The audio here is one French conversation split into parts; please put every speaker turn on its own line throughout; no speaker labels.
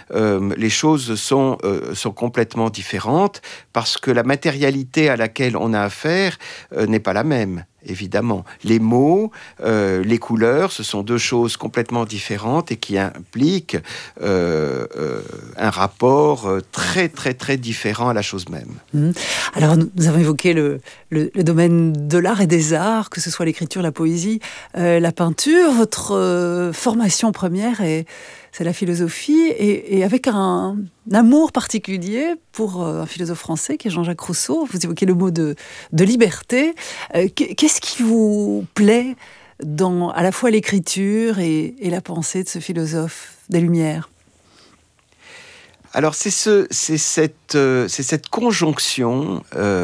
les choses sont complètement différentes parce que la matérialité à laquelle on a affaire n'est pas la même. Évidemment, les mots, les couleurs, ce sont deux choses complètement différentes et qui impliquent un rapport très, très, très différent à la chose même.
Alors, nous avons évoqué le domaine de l'art et des arts, que ce soit l'écriture, la poésie, la peinture. Votre formation première, c'est la philosophie, et avec un amour particulier pour un philosophe français qui est Jean-Jacques Rousseau. Vous évoquez le mot de liberté. Qu'est-ce qui vous plaît dans à la fois l'écriture et la pensée de ce philosophe des Lumières ?
Alors, c'est cette conjonction,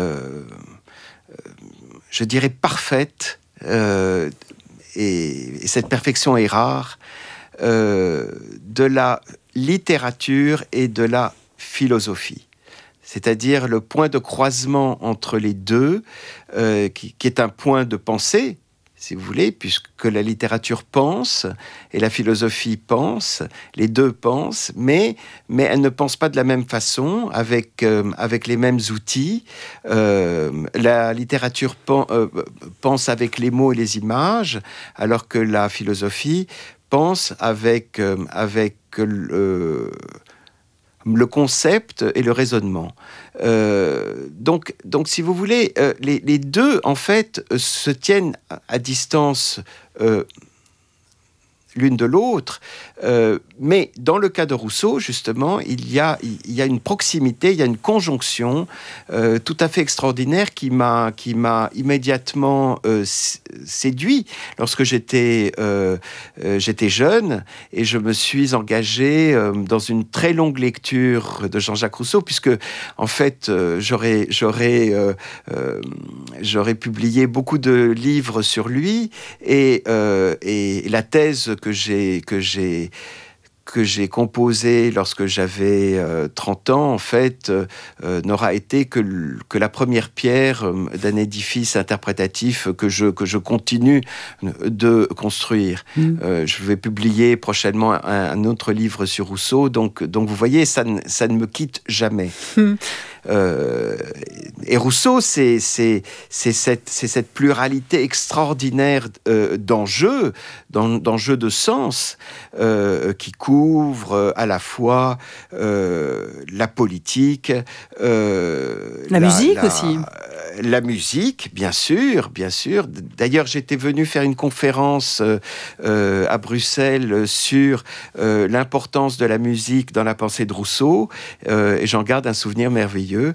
je dirais parfaite, et cette perfection est rare, de la littérature et de la philosophie. C'est-à-dire le point de croisement entre les deux, qui est un point de pensée, si vous voulez, puisque la littérature pense et la philosophie pense, les deux pensent, mais elles ne pensent pas de la même façon, avec les mêmes outils. La littérature pense avec les mots et les images, alors que la philosophie pense avec le concept et le raisonnement. Donc, si vous voulez, les deux, en fait, se tiennent à distance l'une de l'autre, mais dans le cas de Rousseau, justement, il y a une proximité, il y a une conjonction tout à fait extraordinaire qui m'a immédiatement séduit lorsque j'étais jeune, et je me suis engagé dans une très longue lecture de Jean-Jacques Rousseau, puisque en fait j'aurais publié beaucoup de livres sur lui, et la thèse que j'ai composé lorsque j'avais 30 ans, en fait, n'aura été que la première pierre d'un édifice interprétatif que je continue de construire. Je vais publier prochainement un autre livre sur Rousseau, donc vous voyez, ça ne me quitte jamais. Et Rousseau, c'est cette pluralité extraordinaire d'enjeux de sens qui couvre à la fois la politique,
la musique aussi.
La musique, bien sûr. D'ailleurs, j'étais venu faire une conférence à Bruxelles sur l'importance de la musique dans la pensée de Rousseau, et j'en garde un souvenir merveilleux.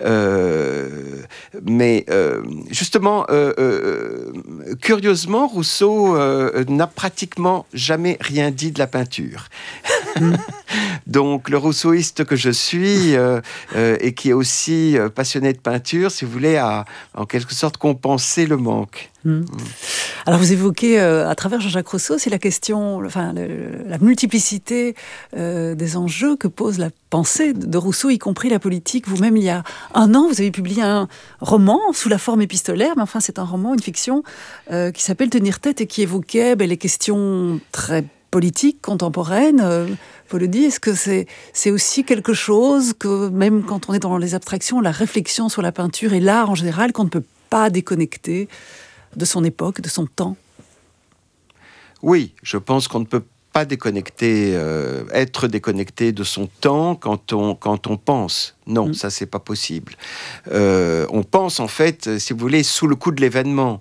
Mais justement, curieusement, Rousseau n'a pratiquement jamais rien dit de la peinture. Donc, le rousseauiste que je suis, et qui est aussi passionné de peinture, si vous voulez, a en quelque sorte compensé le manque.
Alors, vous évoquez à travers Jean-Jacques Rousseau, c'est la question, la multiplicité des enjeux que pose la pensée de Rousseau, y compris la politique. Vous-même, il y a un an, vous avez publié un roman sous la forme épistolaire, mais enfin, c'est un roman, une fiction, qui s'appelle Tenir tête et qui évoquait les questions très politiques, contemporaines. Paul dit, est-ce que c'est aussi quelque chose que, même quand on est dans les abstractions, la réflexion sur la peinture et l'art en général, qu'on ne peut pas déconnecter de son époque, de son temps?
Oui, je pense qu'on ne peut pas être déconnecté de son temps quand on pense. Non, ça, c'est pas possible. On pense, en fait, si vous voulez, sous le coup de l'événement.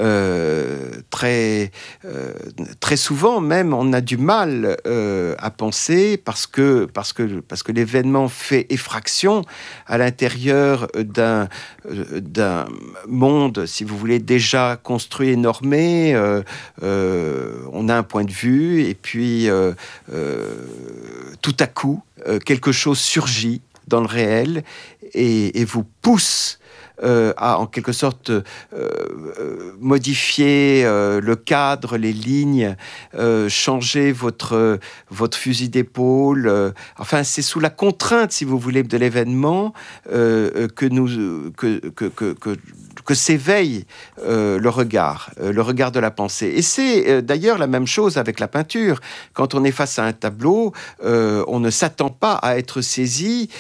Très souvent, même, on a du mal à penser parce que l'événement fait effraction à l'intérieur d'un monde, si vous voulez, déjà construit et normé. On a un point de vue, et puis tout à coup, quelque chose surgit dans le réel et vous pousse à, en quelque sorte, modifier le cadre, les lignes, changer votre fusil d'épaule. Enfin, c'est sous la contrainte, si vous voulez, de l'événement que que s'éveille le regard de la pensée. Et c'est d'ailleurs la même chose avec la peinture. Quand on est face à un tableau, on ne s'attend pas à être saisi,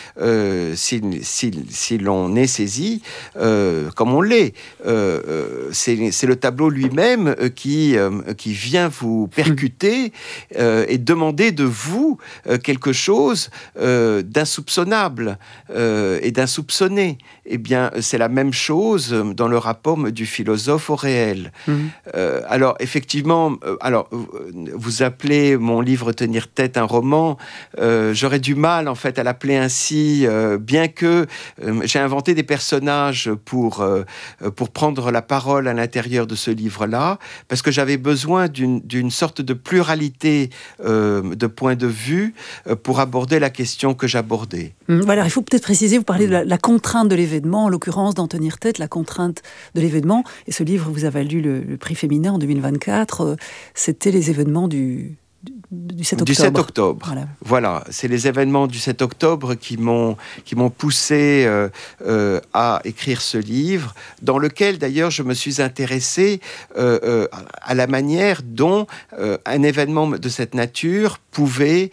si l'on est saisi, comme on l'est. C'est le tableau lui-même qui vient vous percuter et demander de vous quelque chose d'insoupçonnable et d'insoupçonné. Eh bien, c'est la même chose dans le rapport du philosophe au réel. Alors, effectivement, vous appelez mon livre Tenir tête un roman. J'aurais du mal, en fait, à l'appeler ainsi, bien que j'ai inventé des personnages pour prendre la parole à l'intérieur de ce livre-là, parce que j'avais besoin d'une sorte de pluralité de points de vue pour aborder la question que j'abordais.
Voilà, il faut peut-être préciser, vous parlez de la contrainte de l'événement, en l'occurrence d'en tenir tête, la contrainte de l'événement. Et ce livre vous a valu le prix Féminin en 2024. C'était les événements du 7 octobre.
Du 7 octobre. Voilà. C'est les événements du 7 octobre qui m'ont poussé à écrire ce livre, dans lequel d'ailleurs je me suis intéressé à la manière dont un événement de cette nature pouvait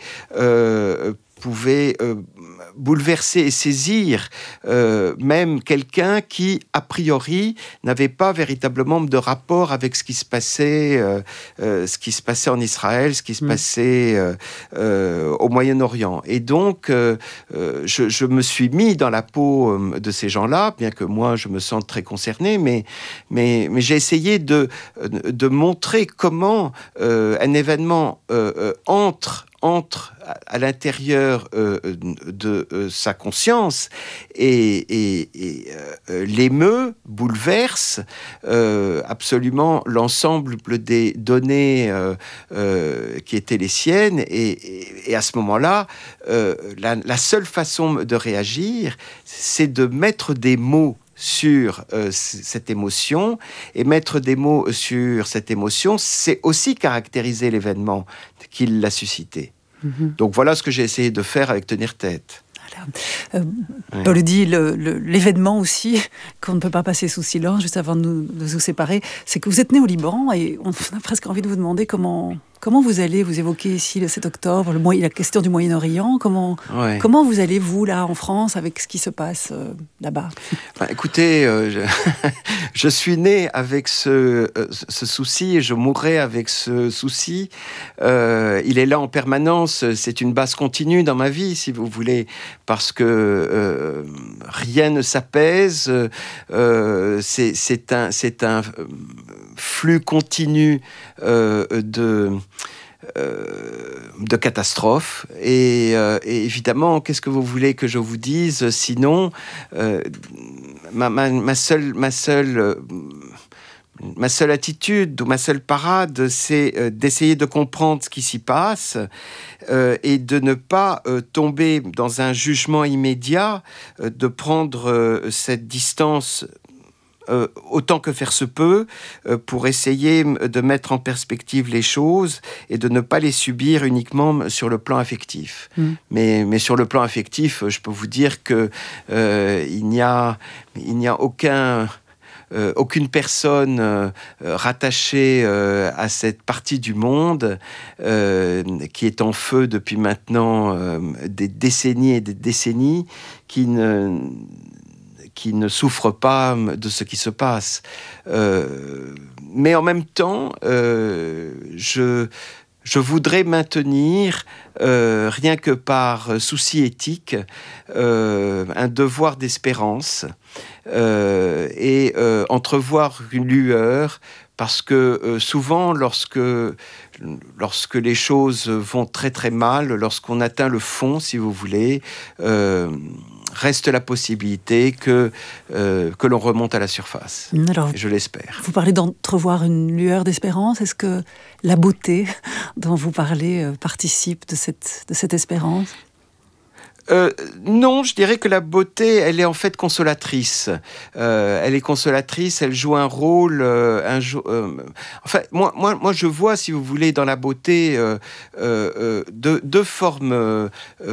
bouleverser et saisir même quelqu'un qui, a priori, n'avait pas véritablement de rapport avec ce qui se passait en Israël, ce qui se passait au Moyen-Orient. Et donc, je me suis mis dans la peau de ces gens-là, bien que moi, je me sente très concerné, mais j'ai essayé de montrer comment un événement entre à l'intérieur de sa conscience et l'émeut, bouleverse absolument l'ensemble des données qui étaient les siennes. Et à ce moment-là, la seule façon de réagir, c'est de mettre des mots sur cette émotion, et mettre des mots sur cette émotion, c'est aussi caractériser l'événement qui l'a suscité. Donc voilà ce que j'ai essayé de faire avec Tenir tête.
Paul dit l'événement aussi, qu'on ne peut pas passer sous silence, juste avant de nous séparer, c'est que vous êtes né au Liban, et on a presque envie de vous demander comment vous allez, vous évoquez ici le 7 octobre, la question du Moyen-Orient, comment vous allez, vous, là, en France, avec ce qui se passe là-bas?
Écoutez, je suis né avec ce souci, et je mourrai avec ce souci. Il est là en permanence, c'est une base continue dans ma vie, si vous voulez, parce que rien ne s'apaise, c'est un flux continu de catastrophes. Et évidemment, qu'est-ce que vous voulez que je vous dise? Sinon, ma seule attitude ou ma seule parade, c'est d'essayer de comprendre ce qui s'y passe et de ne pas tomber dans un jugement immédiat, de prendre cette distance autant que faire se peut pour essayer de mettre en perspective les choses et de ne pas les subir uniquement sur le plan affectif. Mais sur le plan affectif, je peux vous dire que il n'y a aucune personne rattachée à cette partie du monde qui est en feu depuis maintenant des décennies et des décennies, qui ne souffre pas de ce qui se passe. Mais en même temps, je voudrais maintenir, rien que par souci éthique, un devoir d'espérance et entrevoir une lueur, parce que souvent, lorsque les choses vont très très mal, lorsqu'on atteint le fond, si vous voulez, reste la possibilité que l'on remonte à la surface. Alors, je l'espère.
Vous parlez d'entrevoir une lueur d'espérance. Est-ce que la beauté dont vous parlez participe de cette espérance ?
Non, je dirais que la beauté, elle est en fait consolatrice. Elle est consolatrice, elle joue un rôle. Enfin, moi, je vois, si vous voulez, dans la beauté deux formes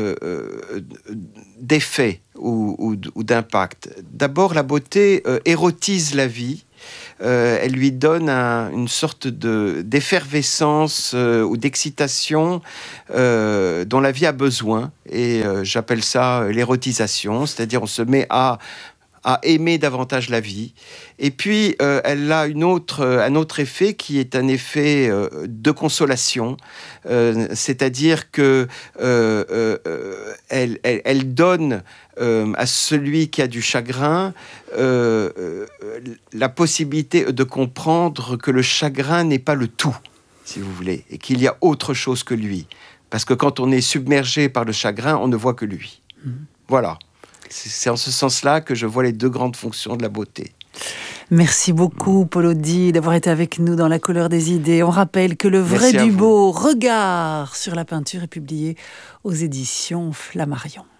d'effet ou d'impact. D'abord, la beauté érotise la vie. Elle lui donne une sorte d'effervescence ou d'excitation dont la vie a besoin. Et j'appelle ça l'érotisation, c'est-à-dire on se met à aimer davantage la vie. Et puis, elle a un autre effet qui est un effet de consolation, c'est-à-dire que elle donne à celui qui a du chagrin la possibilité de comprendre que le chagrin n'est pas le tout, si vous voulez, et qu'il y a autre chose que lui. Parce que quand on est submergé par le chagrin, on ne voit que lui. Voilà. C'est en ce sens-là que je vois les deux grandes fonctions de la beauté.
Merci beaucoup, Paul Audy, d'avoir été avec nous dans La couleur des idées. On rappelle que Le vrai du beau regard sur la peinture est publié aux éditions Flammarion.